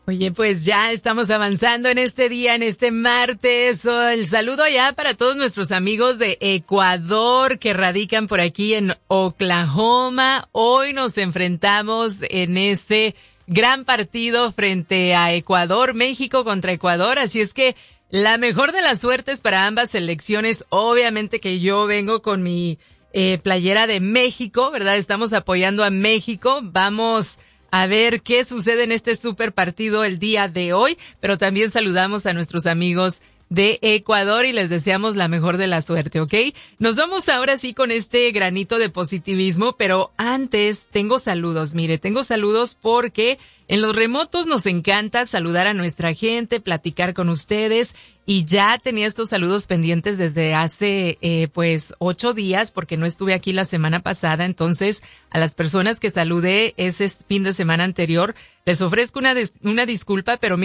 Oye, pues ya estamos avanzando en este día, en este martes. El saludo ya para todos nuestros amigos de Ecuador que radican por aquí en Oklahoma. Hoy nos enfrentamos en ese gran partido frente a Ecuador, México contra Ecuador. Así es que la mejor de las suertes para ambas selecciones. Obviamente que yo vengo con mi playera de México, ¿verdad? Estamos apoyando a México. Vamos a ver qué sucede en este super partido el día de hoy, pero también saludamos a nuestros amigos de Ecuador y les deseamos la mejor de la suerte, ¿ok? Nos vamos ahora sí con este granito de positivismo, pero antes tengo saludos. Mire, tengo saludos porque en los remotos nos encanta saludar a nuestra gente, platicar con ustedes, y ya tenía estos saludos pendientes desde hace 8 días porque no estuve aquí la semana pasada. Entonces a las personas que saludé ese fin de semana anterior les ofrezco una disculpa, pero